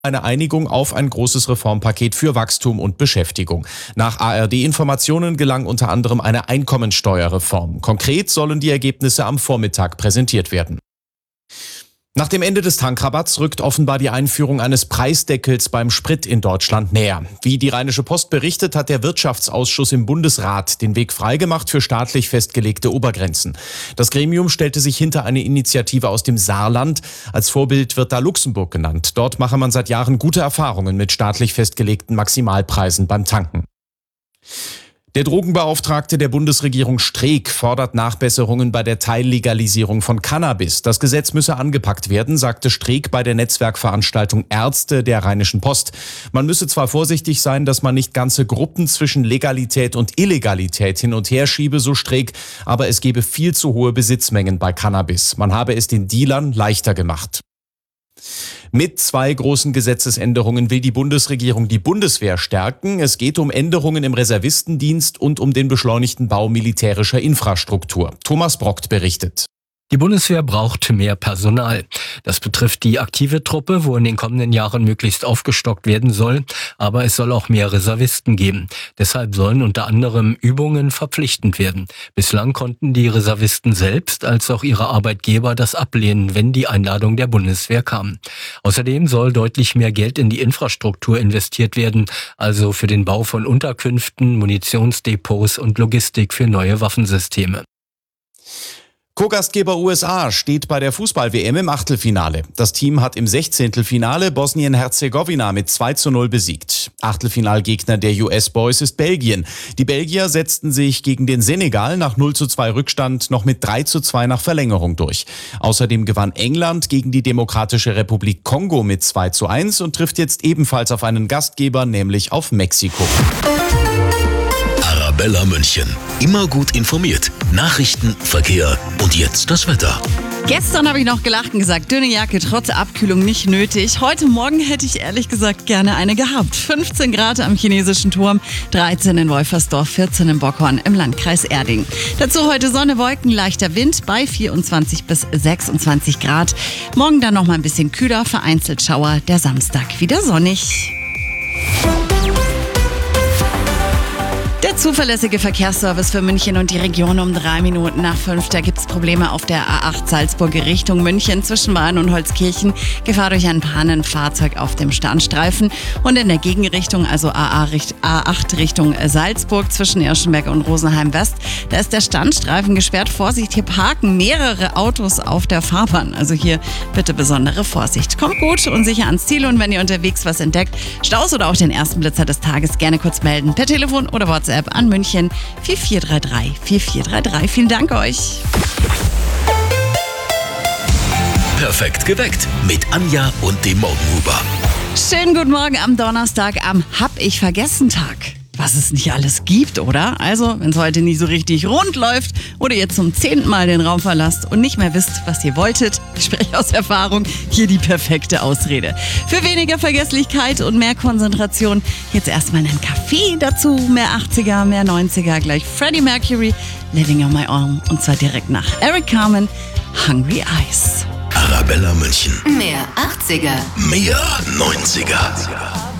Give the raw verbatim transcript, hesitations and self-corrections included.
Eine Einigung auf ein großes Reformpaket für Wachstum und Beschäftigung. Nach A R D-Informationen gelang unter anderem eine Einkommensteuerreform. Konkret sollen die Ergebnisse am Vormittag präsentiert werden. Nach dem Ende des Tankrabatts rückt offenbar die Einführung eines Preisdeckels beim Sprit in Deutschland näher. Wie die Rheinische Post berichtet, hat der Wirtschaftsausschuss im Bundesrat den Weg freigemacht für staatlich festgelegte Obergrenzen. Das Gremium stellte sich hinter eine Initiative aus dem Saarland. Als Vorbild wird da Luxemburg genannt. Dort mache man seit Jahren gute Erfahrungen mit staatlich festgelegten Maximalpreisen beim Tanken. Der Drogenbeauftragte der Bundesregierung Streeck fordert Nachbesserungen bei der Teillegalisierung von Cannabis. Das Gesetz müsse angepackt werden, sagte Streeck bei der Netzwerkveranstaltung Ärzte der Rheinischen Post. Man müsse zwar vorsichtig sein, dass man nicht ganze Gruppen zwischen Legalität und Illegalität hin und her schiebe, so Streeck, aber es gebe viel zu hohe Besitzmengen bei Cannabis. Man habe es den Dealern leichter gemacht. Mit zwei großen Gesetzesänderungen will die Bundesregierung die Bundeswehr stärken. Es geht um Änderungen im Reservistendienst und um den beschleunigten Bau militärischer Infrastruktur. Thomas Brockt berichtet. Die Bundeswehr braucht mehr Personal. Das betrifft die aktive Truppe, wo in den kommenden Jahren möglichst aufgestockt werden soll. Aber es soll auch mehr Reservisten geben. Deshalb sollen unter anderem Übungen verpflichtend werden. Bislang konnten die Reservisten selbst als auch ihre Arbeitgeber das ablehnen, wenn die Einladung der Bundeswehr kam. Außerdem soll deutlich mehr Geld in die Infrastruktur investiert werden, also für den Bau von Unterkünften, Munitionsdepots und Logistik für neue Waffensysteme. Co-Gastgeber U S A steht bei der Fußball-W M im Achtelfinale. Das Team hat im Sechzehntelfinale Bosnien-Herzegowina mit zwei zu null besiegt. Achtelfinalgegner der U S-Boys ist Belgien. Die Belgier setzten sich gegen den Senegal nach null zu zwei Rückstand noch mit drei zu zwei nach Verlängerung durch. Außerdem gewann England gegen die Demokratische Republik Kongo mit zwei zu eins und trifft jetzt ebenfalls auf einen Gastgeber, nämlich auf Mexiko. Arabella München. Immer gut informiert. Nachrichten, Verkehr und jetzt das Wetter. Gestern habe ich noch gelacht und gesagt, dünne Jacke trotz Abkühlung nicht nötig. Heute Morgen hätte ich ehrlich gesagt gerne eine gehabt. fünfzehn Grad am Chinesischen Turm, dreizehn in Wolfersdorf, vierzehn in Bockhorn im Landkreis Erding. Dazu heute Sonne, Wolken, leichter Wind bei vierundzwanzig bis sechsundzwanzig Grad. Morgen dann noch mal ein bisschen kühler, vereinzelt Schauer, der Samstag wieder sonnig. Der zuverlässige Verkehrsservice für München und die Region um drei Minuten nach fünf. Da gibt es Probleme auf der A acht Salzburg Richtung München zwischen Wahlen und Holzkirchen. Gefahr durch ein Pannenfahrzeug auf dem Standstreifen. Und in der Gegenrichtung, also A acht Richtung Salzburg zwischen Irschenberg und Rosenheim West, da ist der Standstreifen gesperrt. Vorsicht, hier parken mehrere Autos auf der Fahrbahn. Also hier bitte besondere Vorsicht. Kommt gut und sicher ans Ziel und wenn ihr unterwegs was entdeckt, Staus oder auch den ersten Blitzer des Tages, gerne kurz melden. Per Telefon oder WhatsApp an München vier vier drei drei vier vier drei drei. Vielen Dank euch. Perfekt geweckt mit Anja und dem Morgenhuber. Schönen guten Morgen am Donnerstag, am Hab-ich-vergessen-Tag. Was es nicht alles gibt, oder? Also, wenn es heute nicht so richtig rund läuft oder ihr zum zehnten Mal den Raum verlasst und nicht mehr wisst, was ihr wolltet, ich spreche aus Erfahrung, hier die perfekte Ausrede. Für weniger Vergesslichkeit und mehr Konzentration jetzt erstmal einen Kaffee dazu, mehr achtziger, mehr neunziger, gleich Freddie Mercury, Living on My Own und zwar direkt nach Eric Carmen, Hungry Eyes. Arabella München. Mehr achtziger. Mehr neunziger.